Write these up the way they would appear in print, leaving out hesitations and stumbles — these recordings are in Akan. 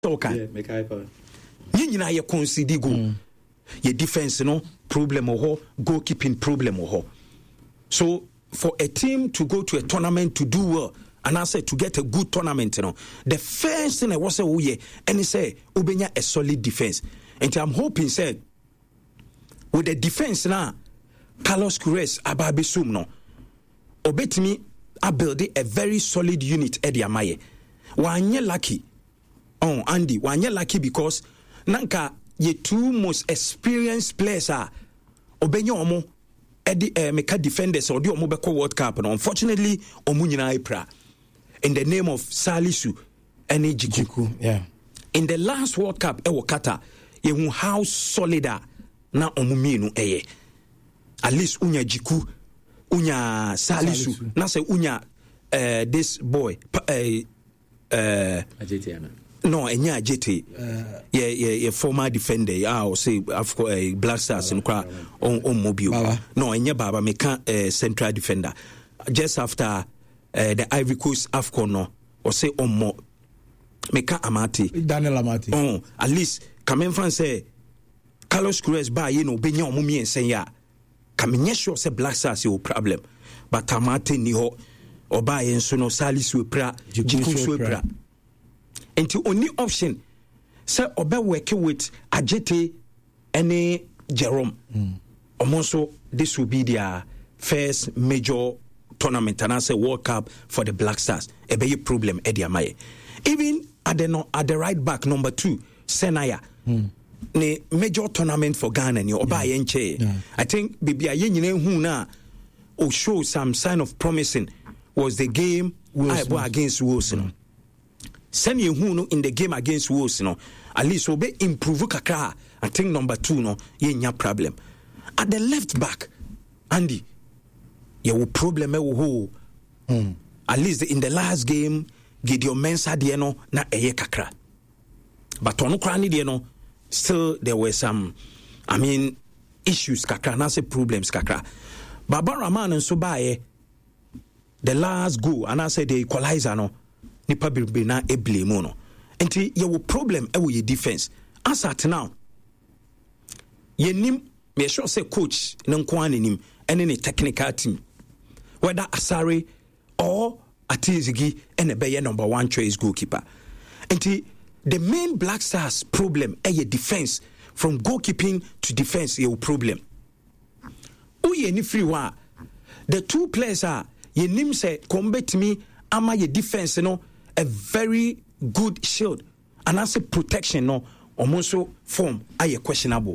okay nyina ye concede goal ye defense no problem or goalkeeping problem or so for a team to go to a tournament to do well and I said to get a good tournament, the first thing I was say, oh yeah, and he say, Ubenya a solid defense. And I'm hoping, said, with the defense now, Carlos Queiroz, Ababe Sum, no, obey me, I build a very solid unit at the Amaye. Wanye lucky, oh, Andy, wanye lucky because Nanka, ye two most experienced players are Obenya Omo, Eddie, Meka defenders, or the Omobeko World Cup, and unfortunately, Omunyina Ipra. In the name of Salisu and Jiku. Yeah. In the last World Cup, Qatar, you how solid na omuminu eye. At least unya Jiku, unya Salisu. Na say unya this boy no, enya JT. Yeah, former defender. Or say Africa Black Stars in Kra on Mobile. No, enya Baba meka central defender. Just after the Ivory Coast AFCON no or say more Meka Amati Daniel Amati at least Kamen fan say Carlos Queiroz ba ye no benya omumi ensen ya Kamenye sure say Black Stars有 problem but Amati ni ho oba ye nso no Salisu pra Jiku so pra enti only option say oba work with Ajete any Jerome omonso this will be their first major tournament and I say World Cup for the Black Stars. A big problem Eddie Amaye. Even at the right back number 2, Senaya. Ne major tournament for Ghana and your Oba Yenche. I think Bibia Yenine who na show some sign of promising was the game against Wilson. Send you who in the game against Wilson. At least will be improve kakra. I think number 2 no yenya problem. At the left back, Andy. You problem at least in the last game Gideon Mensah dieno na eye kakra but onu kra ni dieno still there were some issues kakra na say problems kakra Baba Rahman nso baaye the last goal and I say the equalizer no nipa be na e blame no enti you problem e with your defense as at now ye nim me sure say coach nko anenim ene ne technical team whether Asare or Atizigi and a number 1 choice goalkeeper. And the main Black Stars problem is a defense. From goalkeeping to defense, your problem. Uye ni free wa. The two players are ye nim say combat me ama ye defense a very good shield. And I say protection almost form are questionable.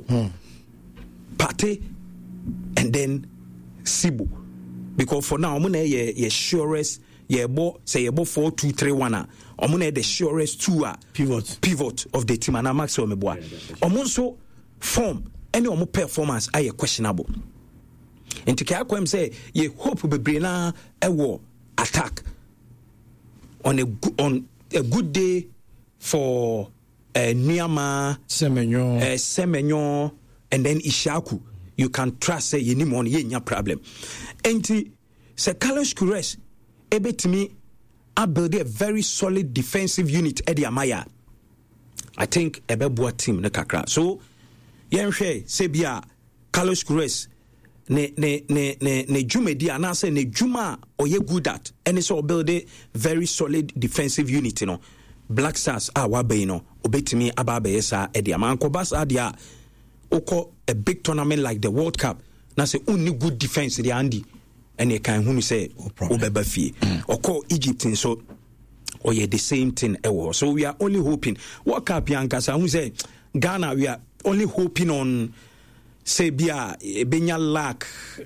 Pate and then Sibu. Because for now, I'm going to surest, say 4-2-3-1. I'm going to the surest 2 pivot of the team. And I'm actually boy. I'm also form any of performance are questionable. And to Kakwem say, ye hope will be a war attack on a good day for Niama, Semenyo, and then Ishaku. You can trust say you money ye problem. Enti se Carlos Queiroz ebetimi I build a very solid defensive unit Eddie Amaya. I think ebeboa team ne kakra. So yenhwe se bia Carlos Queiroz ne jumedi anase ne juma oye good at and so build a very solid defensive unit Black Stars wabe obetimi ababe yesa Eddie Amanko bas adia oko a big tournament like the World Cup na say only good defense the Andy and you can who say obeba fie oko Egypt so the same thing so we are only hoping World Cup yankasa who say Ghana we are only hoping on say bia ebenya lack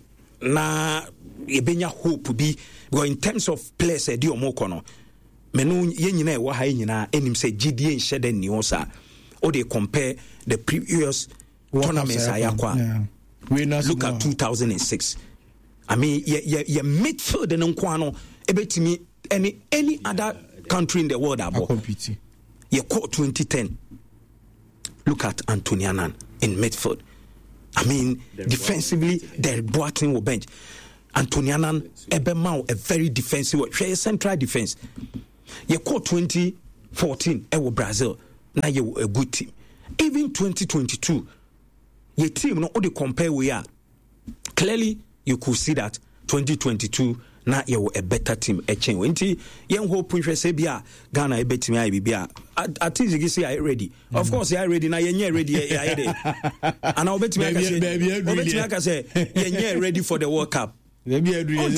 na ebenya hope bi because in terms of players e di omoko no menu ye nyina e wa ha nyina enim say GDA nhede ni ho sa o they compare the previous tournaments ayakwa. Look at 2006. I mean, your midfield and Nkwano, ebetimi any other country in the world are competing. You caught 2010. Look at Anthony Annan in midfield. I mean, defensively, the Boateng will bench. Anthony Annan, Ebemau, a very defensive, central defense. You caught 2014, Brazil. na you a good team. Even 2022, your team no only compare we are. Clearly, you could see that 2022 na you a better team. A change. When young hope we say bia Ghana a better team. Bia at least you say I ready. Of course, I ready. Now you ready. And I'll bet me I can say you ready for the World Cup. Ready.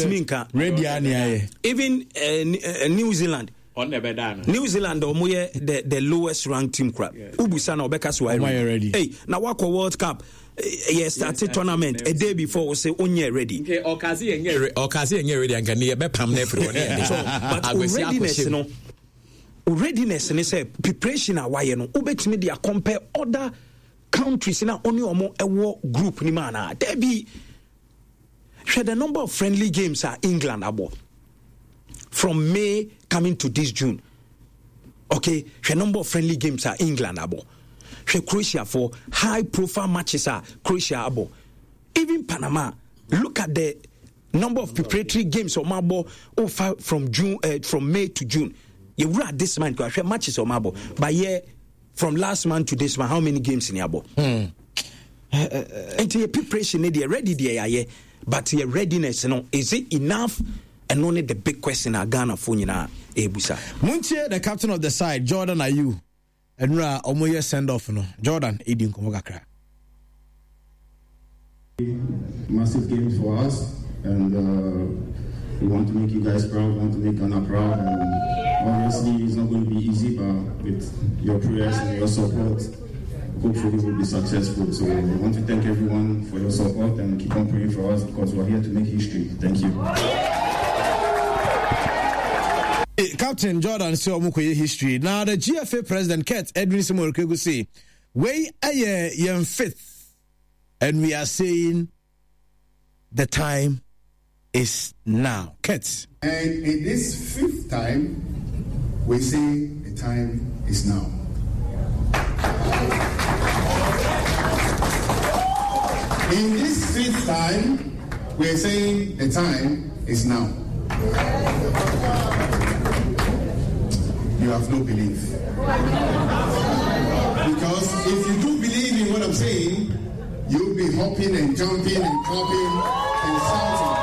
Even New Zealand. New Zealand or the lowest ranked team crap. Ubusana Obeka so ready. Hey, now walk World Cup. Yes, started tournament a day before we say onye ready. Okay, Okasi and ready and can be pam everyone. But readiness and say preparation why you know ubet media compare other countries in only a war group ni mana. There be the number of friendly games are England about. From May coming to this June. Okay, the number of friendly games are England about. The Croatia for high profile matches are Croatia about. Even Panama, look at the number of preparatory games on Mabo from May to June. You were at this month matches on Mabo. But yeah, from last month to this month, how many games in Yabo? And your preparation, they're ready there, but your readiness, is it enough? And only the big question are Ghana for Ebusa. Munche, the captain of the side, Jordan Ayew. And Omoye send off no. Jordan Edin Komogakra. Massive games for us, and we want to make you guys proud, we want to make Ghana proud, and obviously it's not going to be easy, but with your prayers and your support, hopefully we'll be successful. So we want to thank everyone for your support and keep on praying for us because we're here to make history. Thank you. Captain Jordan said Omukoye history. Now the GFA president Kurt Edwin Simorkegu say, we are young fifth, and we are saying the time is now. Kurt. And in this fifth time, we say the time is now. In this fifth time, we're saying the time is now. You have no belief. Because if you do believe in what I'm saying, you'll be hopping and jumping and clapping and shouting.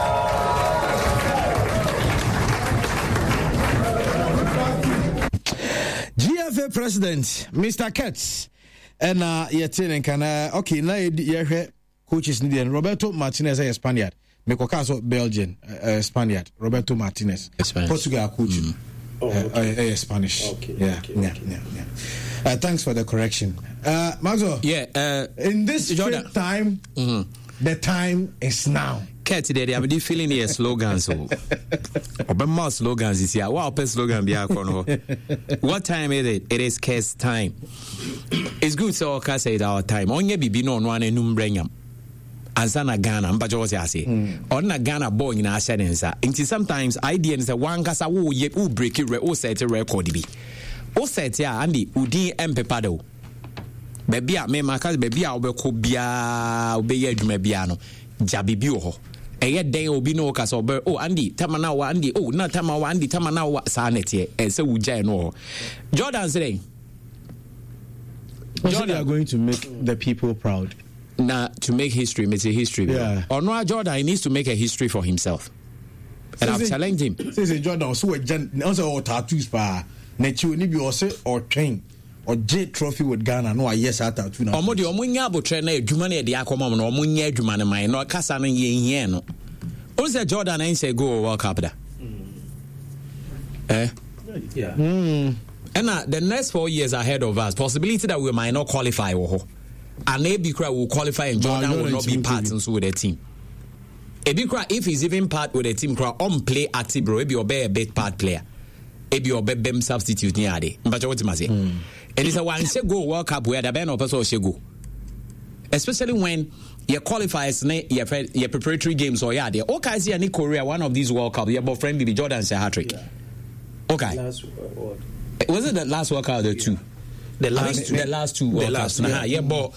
GFA president, Mr. Kurtz, and Yatin and okay, now you coaches Nidian Roberto Martinez, a Spaniard, Mekokaso, Belgian, Spaniard, Roberto Martinez, Portugal coach. Spanish. Okay. Yeah. Thanks for the correction. Maxwell. Yeah. In this Jordan time, the time is now. Kurt, today I'm feeling the slogans. But more slogans is here. What slogan be What time is it? It is Kurt's time. It's good so I can say it our time. Onye bibi no one enumbrengam. Ansa na Ghana mpa jo say ase on na Ghana boy na ahye densa nti sometimes idea is one kasa wo ye wo break it wo set record bi wo set ya andi udin empepa do baby a me maka baby a obeko bia obeya adwuma bia no jabibi wo ho eye den obi no kasa obe andi tamana wa andi na tama wa andi tamana wa sa netie se wugya no Jordan say Jordan are going to make the people proud. Now, to make history, it's a history. Yeah. Or no, Jordan, he needs to make a history for himself. And I've challenged him. Say Jordan, so also tattoos pa. Nechu ni bi ose or train or J trophy with Ghana. No, yes, I tattoo na. Omo di omunya abo train na adwuma na de akoma no omunya adwuma na man no kasa na ye no. O say Jordan ain't say go World Cup da. Yeah. And the next 4 years ahead of us, possibility that we might not qualify. And Ebikra will qualify and Jordan will not be part and so with the team. Ebikra, if he's even part with the team, on play active, bro, Ebi Obe a big part player. Ebi Obe bem substitute ni ade. But what you say? And it's a one say go World Cup where the band of person say go. Especially when your qualifiers, your preparatory games or yeah, okay, see any Korea one of these World Cup, your boyfriend be Jordan say hat trick. Okay. Was it the last World Cup or the two? The last two World Cups. Yeah, but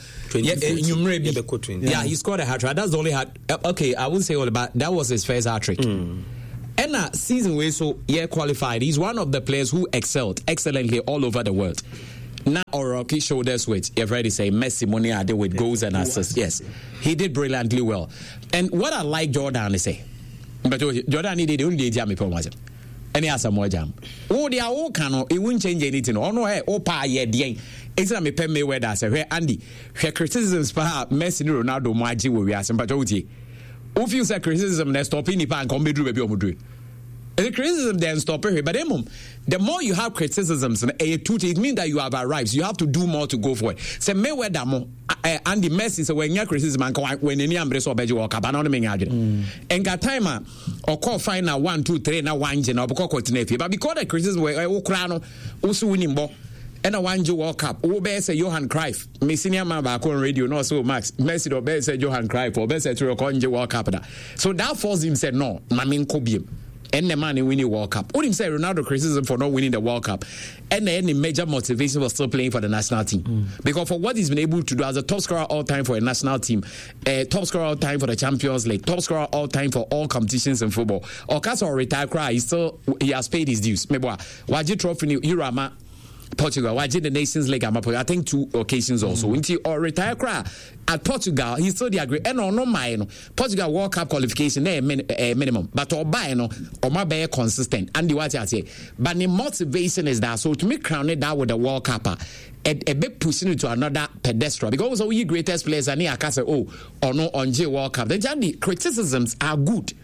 he scored a hat trick. That's the only hat. Okay, I wouldn't say all about that was his first hat trick. And season way so qualified. He's one of the players who excelled excellently all over the world. Now Oroki shoulders with, you've already say Messi money are there with goals and assists. Yes, he did brilliantly well. And what I like Jordan is say, but Jordan needed only jammy for myself. Any other more jam. Oh, they are all cano, it won't change anything. Oh no, opa ye dien. It's not me pen me where that's where Andy. Her criticisms perhaps Messi Ronaldo Maji will be asking, but who feels that criticism that's stopping the pan come bedroom baby omudru. The criticism then stop here, but the more you have criticisms, it means that you have arrived. So you have to do more to go for it. Say Mayweather mo and the Messi so when you criticism and when any embrace or beji walk up, I don't mean and got timer or call final 1, 2, 3 now 1 gen or continue. But because the criticism were Ukrano also winning ball. And a 1 World Cup. Who bears a Johan Cruyff? Me senior man back on radio, no so Max. Messi do bears a Johan Cruyff or bears a Turco World Cup. So that forced him said no, Mamin Kobium. And the man in winning World Cup. What him say Ronaldo criticism for not winning the World Cup. And any major motivation was still playing for the national team. Because for what he's been able to do as a top scorer all time for a national team, top scorer all time for the Champions League, top scorer all time for all competitions in football. Okaso retire cry, he has paid his dues. Meboa, Waji Trophy Urama Portugal, why did the Nations League? I think 2 occasions also. When he or retire cry at Portugal, he still agree. And no mine Portugal World Cup qualification minimum, but or buy no or my bear consistent. And the what I say, but the motivation is that so to me crown it down with the World Cup. A bit pushing it to another pedestal because all you greatest players are near Casa or no on J World Cup. The criticisms are good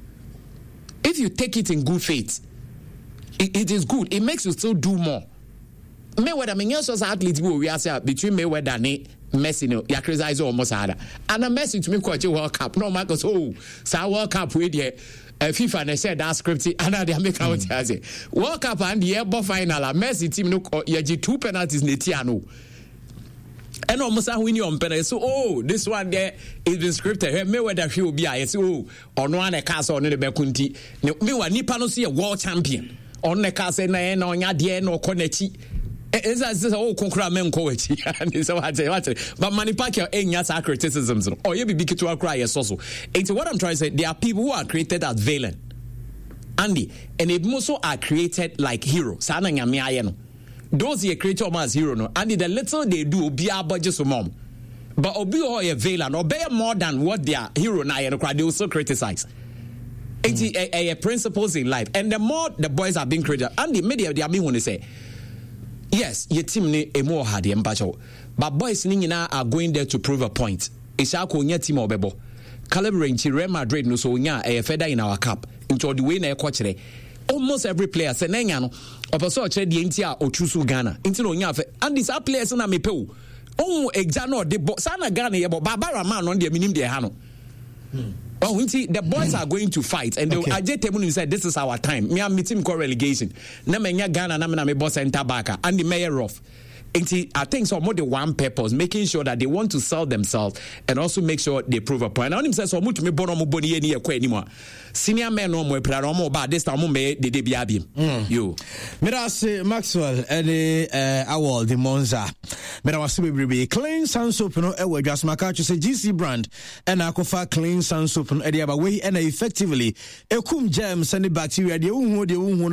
if you take it in good faith. It is good. It makes you still do more. Mayweather, me yes, athletes we are say between Mayweather and Messi, no, ya criticize almost harder. And a Messi to me quite a World Cup. No, Marcus, so World Cup with the FIFA and they said that script, and they make out say World Cup and the airborne final. Messi team no, ya 2 penalties netiano. And almost a winning on penalty. So, this one there is been scripted. Mayweather she will be I say, on one a castle on the Bekunti. Me wa nipa no see a world champion. On the castle na on ya die no konechi. It's as concrete men coach. And so I say, but Manny Pacquiao ain't yet criticisms. Or you be big to cry as also. It's what I'm trying to say. There are people who are created as villain, Andy, and they also are created like hero. Sana nyamiayeno. Those you create as hero no. Andy, the little they do be a budget so mom. But obi or a villain or bear more than what their hero na they also criticize. It's a principles in life, and the more the boys are being created, and the media they are being when they say. Yes, your team ni emo hard empacho. But boys ni nyina are going there to prove a point. Isako nya team obebo. Calibre Real Madrid no so nya a feather in our cap. Into the way na ekwochire. Almost every player say nanya no opeso chire die ntia ochusu Ghana. Into no nya and these are players na mepe o. Exano de sana Ghana ye Barbara man on the minim de ha no. Oh, the boys are going to fight, and okay. I just said this is our time. Me and meeting call relegation. Na menya Ghana na me boss center back and the mayor of. I think so more than one purpose, making sure that they want to sell themselves and also make sure they prove a point. I say so much me bono mo boni any anymore. Senior men no mo pra mo ba this time me de biabi. You. Mirase Maxwell any award the Monza. Mera wase bebrebe clean sand soap no e wa dwasma ka say GC brand and akofa clean sand soap no e dey way and effectively ekum germs and bacteria dey unhu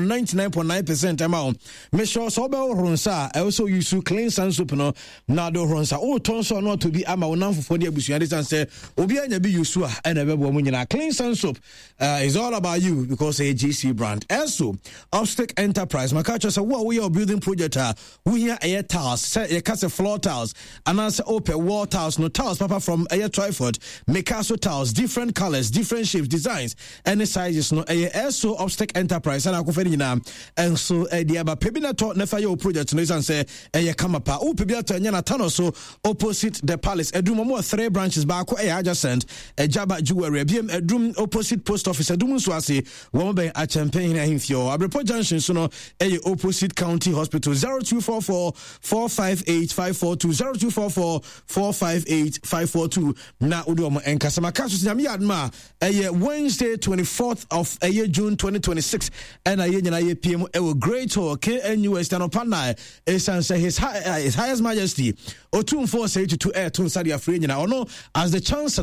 99.9% amount. Make sure so be ronsa e also use clean sand soap no na do ronsa o ton so no to be ama wonam fofo dey abusu and say obi anya bi use a and be bo mu nyina clean sand soap is all about you because a GC brand. Also Obstacle Enterprise makacho say what we are building project we here air tiles say you cast floor tiles and answer open wall tiles no tiles papa from air Twyford Mikaso tiles different colors different shapes designs any sizes no also Obstacle Enterprise and akofeni na and so the aba pebina to nefa your project no and say kamapa o pebia to nya na tano so opposite the palace edum mo 3 branches back adjacent Jaba Jewelry biem edum opposite post office edum so ase wo ben a champagne na himfio Abrepo Junction so no opposite county hospital 0244 458 542 0244 458 542 na udomo enkasama kaso nyame adma Wednesday 24th of June 2026 and nyina PM Great Hall KNU External Panel esanse his highest majesty Otumfo say to air to Saudi Africa nyina ono as the chancellor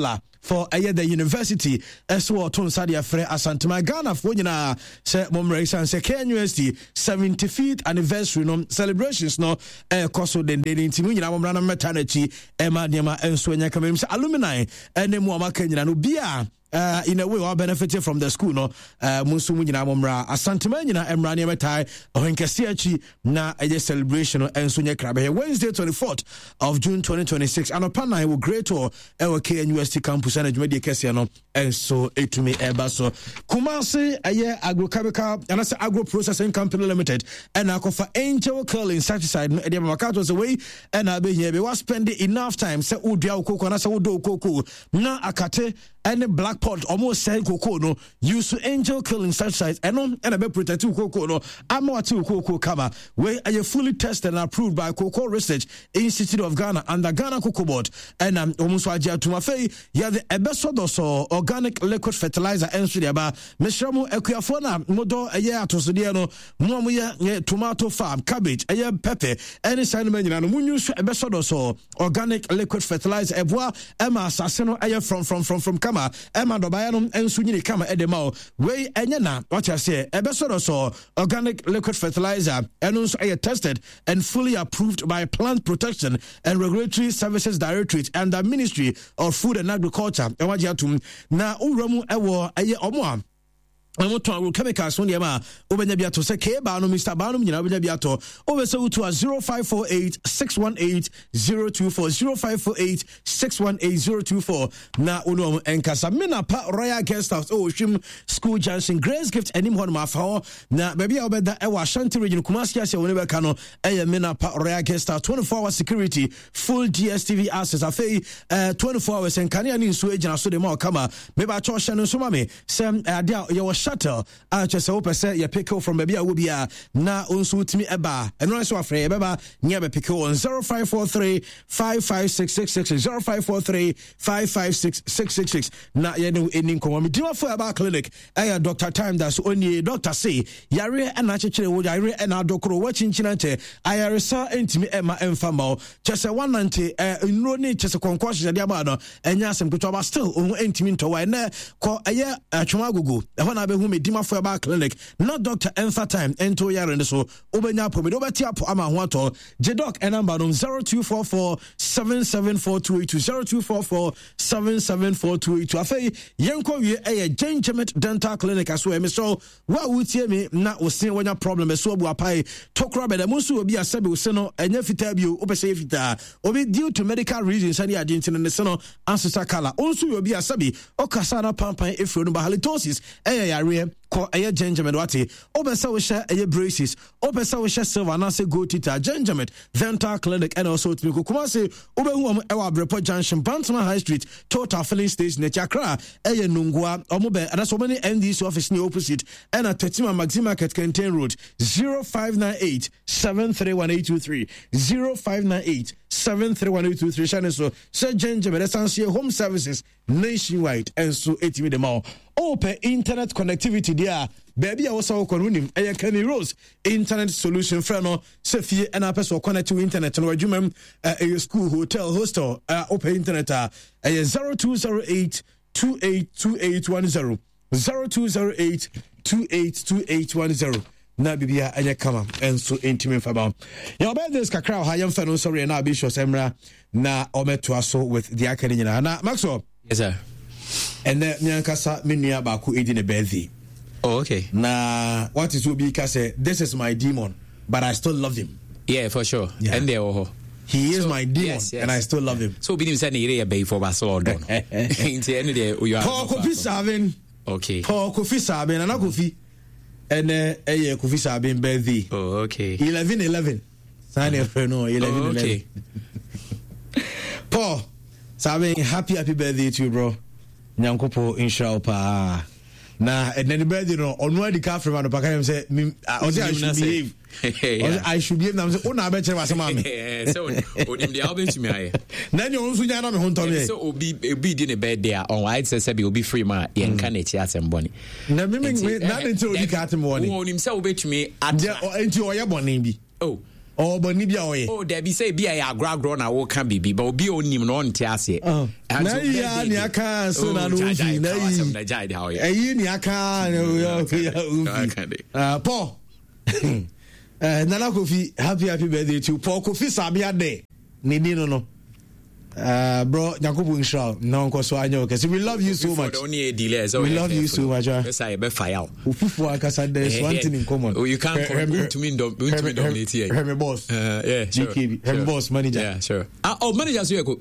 for the university as well to Sadia Fre Asantuma Ghana for nyina say momresan say KNUST 75th anniversary no celebrations no koso den ntimu nyina momrana metanachi ema niema enso nya kamem say alumni enemu amaka nyina no bia in a way we benefited from the school no munsu nyina momra Asantuma nyina emra ne metai ohenkasiachi na a celebration enso nya krabe Wednesday 24th of June 2026 and upon I will great or KNUST campus and Jumedi Kesia no enso etumi eba so Kumasi aye agrochemical and as agro processing company limited and akofa Angel Curl insecticide no e makato was away and abe here be was spending enough time say udua okoko na say udo okoko na akate any black pot almost say cocoa no use Angel Curl insecticide and be protect cocoa no amwati cocoa cover where are fully tested and approved by Cocoa Research Institute of Ghana and the Ghana Cocoa Board and almost waja to mafe ya the ebesodo so organic liquid fertilizer and ba mesramu ekuafona modo eye atosode no mo ye tomato farm cabbage eye pepper any sign man nyina no munyu ebesodo so organic liquid fertilizer eboa ema asase no eye from kama ema dobaya no ensu nyini kama edema we enye na what you say ebesodo so organic liquid fertilizer and also eye tested and fully approved by Plant Protection and Regulatory Services Directorate and the Ministry of Food and Agriculture na uramu ewo eye omo I'm to chemicals on Yama, Obenya Biato, Seke, Bano, Mr. Banum, Yabina Biato, over so to a 0548 618 024 0548 618 024. Na Uno and Casamina Pa Royal Guest House, Shim School Junction, Grace Gift, and him on my phone. Now, maybe I'll bet that I was Shanti region, Kumasia, whenever Cano, Mina Pa Royal Guest House, 24 hour security, full DSTV access, a fee 24 hours, and Kanyani Suage and Sudemo Kama, maybe I chose Shannon Sumami, Sam Adia, your shuttle just hope say you pick up from baby will be na unsu timi eba and no so afre beba nya be pick on 0543 55666 0543 55666 na ye no enin ko me dima for about clinic Dr. Time that's only doctor say yare and achire wo yare and adokoro wa chinchina che ayare sa entimi ema emfama just 190 nro ni just konkwashi dia ba no enya asem to ba still entimi to wa na ko aye atwoma gugu e who made Dima for about clinic, not Dr. Enfa Time, Ento Yaren, so Ubenya Pomido Batiapo Amahuato, Jedok and Ambadum 0244 774282 0244 774282. Afe, Yanko ye a Janjamet Dental Clinic as well. So, what would you me not was seeing when your problem is so buapai, Tokra, but the Musu will be a Sabu Seno, and Yefitabu, Upesafita, or be due to medical reasons, and the Argentine and the Seno, Ancestor Kala. Also, will be a Sabi, or Kasana Pampa, if you know halitosis, ko aye Benjamin wati obesa we share aye braces obesa we share silver na say gold tita Benjamin Dental Clinic and also to kuma say obehu am ewa Brepo Junction Bantama High Street Total Filling Station na Chakra aye nungwa omobe and so many NDC office ni opposite and at Tetima Maxi Market Kenten Road 0598 731823 0598 731823 Shane so Sir Benjamin Essential Home Services nationwide and so 80 them all open internet connectivity there baby I was so konunim Kenny Rose internet solution friend Sophie and a person connect to internet and wajumem a school hotel hostel open internet 0208 282810 0208 282810 na bibia anya kama enso entimi faba ya about this kakra ha yam fa no sorry na Bishop Semra na ometo aso with the academy na Maxwell. Yes sir. And then Nyankasa menua ba ko edi ne birthday. Oh okay. Na what is Obi ka say this is my demon but I still love him. Yeah, for sure. Yeah. And there he is my demon yes. And I still love him. So be him say na bay for Barcelona. Into any day you are. Paul Kofi Sabin. Okay. Paul Kofi Sabin and Kofi. And Kofi Sabin birthday. Oh okay. 11 Sign up for no 11 oh, okay. Paul Sabin happy birthday to you bro. Nyankopo inshallah pa na the birthday no onwa di ka from no paka say I should behave. I should behave na say una be chere wasema me. So onim the album to me aye. Na nyo nso nya na me honto me. So obi di ne birthday on white say be obi free ma ye nka na chi asemboni. Na me na nti odi ka atem woni. Onim say obetumi at enti oye boni bi. Oh Oh, but Nibia oye. Oh, there be say be a agro na wo can be, but obi onim no nte ase. Na ya ni aka so na no fi na yi. Eyi ni aka Paul. Nana Kofi, happy birthday to Paul Kofi Sabia Day. Nini no. Bro, Nyakubu Nshao, no so anyo kasi we love you so much. Only a delay, so we love you so much. Yes, I be fire. Ufufu akasa there's one thing in common. Oh, you can't come to me dominate here. Hemi boss. Yeah, sure. GKB. Hemi boss manager. Yeah, sure. Oh, manager so you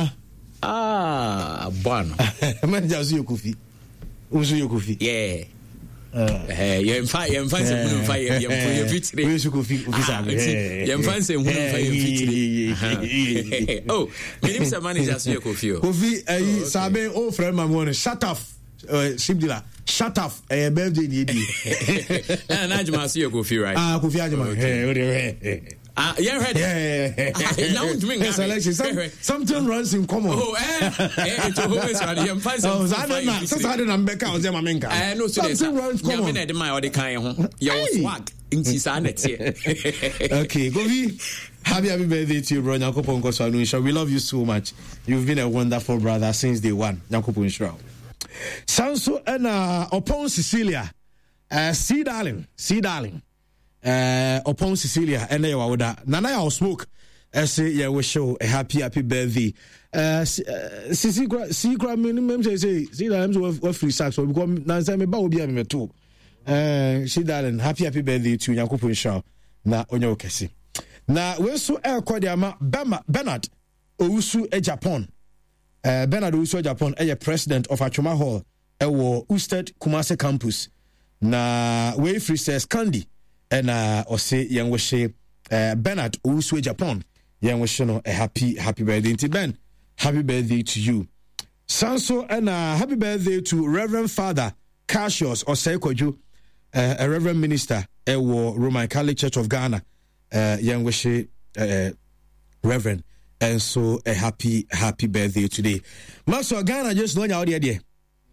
bon. Manager so you Kofi. Unso you Kofi. Yeah. You find some who fight you victory. We should Kofi Sabi. You find some who fight you victory. Oh, my name is manager so you Kofi Sabe oh friend my one shut off Shibdila shut off birthday ni edi. Na Ajima so you Kofi right. Kofi Ajima. Yeah, right. Yeah. Now doing selection. Something runs in common. Oh, it's always right. You find some. Something Mbeka on them Menka. No, something runs common. You mean my other kind. Your swag in Tisanet here. Okay, Kofi. Happy birthday to you, bro. Nyankopon Kosanu. We love you so much. You've been a wonderful brother since day one. Nyankopon Shroud. Sanso and upon Cecilia. See darling. Upon Cecilia and they were Nana I'll smoke. Say yeah we show a happy birthday. Secret minimum say see that I'm free sax so because Nancy me ba obi am me too. She darling happy birthday to Nyankopon Show na onyo kesi. Na we so e ama Bernard Owusu Japan. Bernard Owusu Japan president of Achoma Hall Usted Kumasi campus. Na we free says Candy. And say young wishe Bernard Owusu Japan. Young wish no a happy birthday to Ben. Happy birthday to you. Sanso and happy birthday to Reverend Father Cassius Osekoju, a Reverend Minister Roman Catholic Church of Ghana. Young wishe Reverend. And so a happy birthday today. Maso Ghana just know your idea.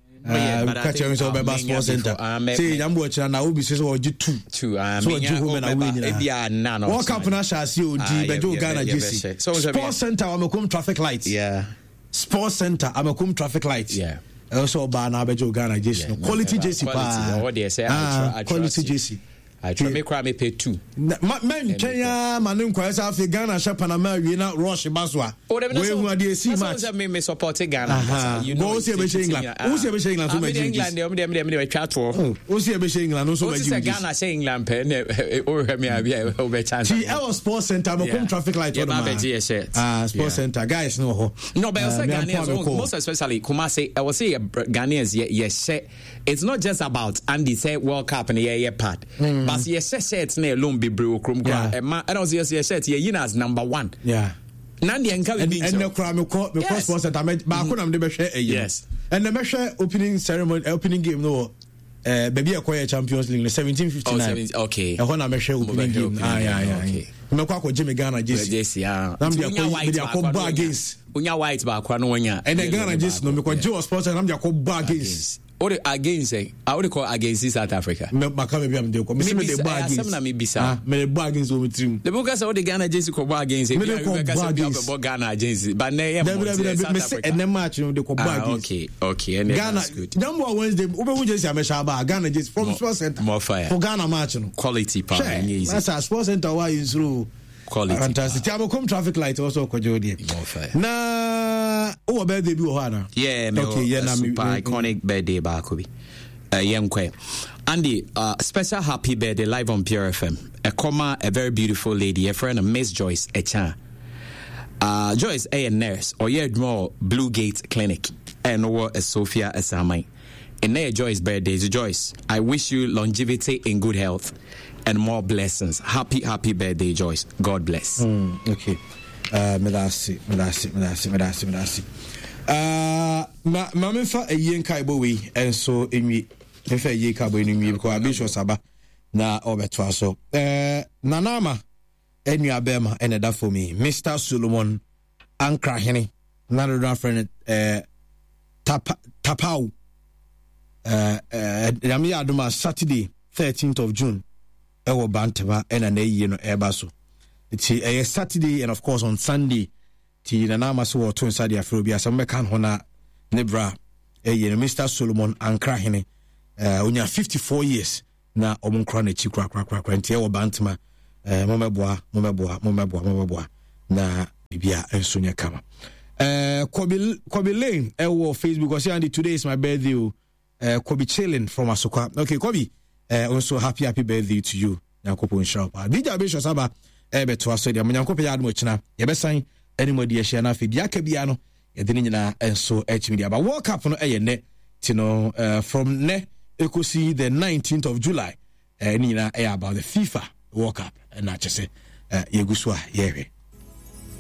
Catch him so by Sports Center. Say, I'm watching now. Obi says, "Oh, you two. So you women are winning. Walk up na shasi odi. Bejo Ghana JC. Sports Center. I'm a come traffic lights. Yeah. Sports Center. I'm a come traffic lights. Yeah. Also, ba na Bejo Ghana JC. Quality JC pa. What they say? Quality JC. I try me cry me pay 2. Man Kenya manum kwasa Africa Ghana sha Panama we na rush baswa. We hu ade see match. So me support Ghana. You know. Go see be England. Who see be England so much. England they twa to. Who see be England so much. Who Ghana say England pe na o me abia o be chance. See our Sports Center me come traffic light on ma. Sports Center guys no ho. No but also Ghanaians most especially Kumasi I was say Ghanaians yes it's not just about Andy say World Cup and the part. But yes, set na alone be bro krom kra. And also yes set ye as number 1. Yeah. Nandi enka be and no kra me cross Sports Center ba ko nam de be hwe yes. And the measure opening ceremony opening game no baby acquire Champions League 1759. Okay. E ho na me hwe opening game. Yeah. Okay. Me kwa ko Jimmy Ghana JC. Nam de akọ bar against. Unya white ba kwa no nya. And the Ghana JC no me kwa Joe Sports Center nam de akọ bar against. Or against I would call against South Africa. Me the bar against over trim. The book has all the Ghana JC ko bar against it. Ghana JC, but and the match the bar okay. And Ghana number Wednesday. Ube just Ameshaba Ghana JC from Sports Center. More fire for Ghana match quality power. That's a Sports Center. Why is through quality? Fantastic. Tiabo come traffic light also Kojodi. More fire. Na oh birthday bi ohana. Yeah, okay, yeah, super iconic birthday ba ko bi. Yenkwe. Andy, special happy birthday live on Pure FM. A very beautiful lady, a friend of Miss Joyce Echan. Joyce a nurse or more Blue Gate Clinic and a Sophia Asamai. And Joyce birthday, Joyce. I wish you longevity in good health and more blessings. Happy birthday, Joyce. God bless. Okay. Medasi. Mamefa a yen kaibo we and so in me. If a ye cabo in me, because I be sure Saba na obetua so. Nanama, and you abema, and that for me. Mr. Solomon Ankra Henny, another friend, Tapau, Yami Aduma, Saturday, 13th of June, Ewo Bantaba, and an Ebaso. It's a Saturday and of course on Sunday. Ti na na maso wo ton Saturday afro bia some kan hona nebra Mr. Solomon Ankra hene onya 54 years na omunkra na chi kra ntie wo bantama momeboa na bibia enso nya kama Kobe Lane wo Facebook or say today is my birthday Kobe chilling from Asokwa. Okay, Kobe also happy birthday to you. Nyankopon shapa DJ Bishop Saba beto aso dia Nyankopon ya admo china ye besan anybody share na fe dia ka bia no ye de nyina enso media but World Cup no ne tino from ne ekosi the 19th of July nyina about the FIFA World Cup na chese ye guswa ye